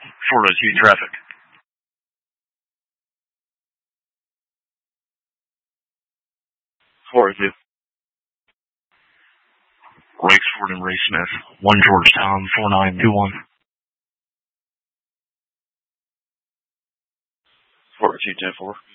402 traffic. 402. Rakesford and Ray Smith, 1 Georgetown, 4921. 402 10-4.